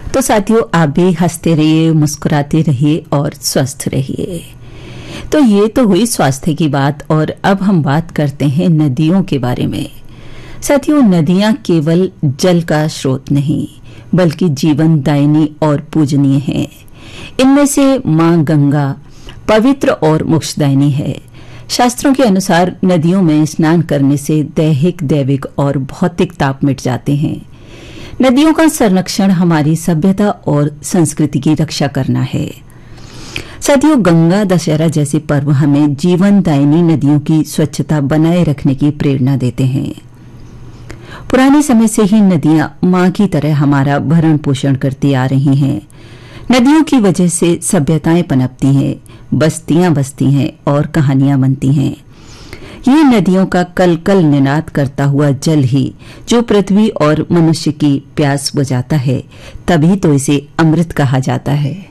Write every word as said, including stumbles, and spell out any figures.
तो साथियों, आप भी हंसते रहिए, मुस्कुराते रहिए और स्वस्थ रहिए। तो ये तो हुई स्वास्थ्य की बात, और अब हम बात करते हैं नदियों के बारे में। साथियों, नदियां केवल जल का स्रोत नहीं बल्कि जीवन दायिनी और पूजनीय हैं। इनमें से मां गंगा पवित्र और मोक्षदायिनी है। शास्त्रों के अनुसार नदियों में स्नान करने से दैहिक, दैविक और भौतिक ताप मिट जाते हैं। नदियों का संरक्षण हमारी सभ्यता और संस्कृति की रक्षा करना है। साथियों, गंगा दशहरा जैसे पर्व हमें जीवन दायिनी नदियों की स्वच्छता बनाए रखने की प्रेरणा देते हैं। पुराने समय से ही नदियां मां की तरह हमारा भरण पोषण करती आ रही हैं। नदियों की वजह से सभ्यताएं पनपती हैं, बस्तियां बसती हैं और कहानियां बनती हैं। ये नदियों का कल कल निनाद करता हुआ जल ही जो पृथ्वी और मनुष्य की प्यास बुझाता है, तभी तो इसे अमृत कहा जाता है।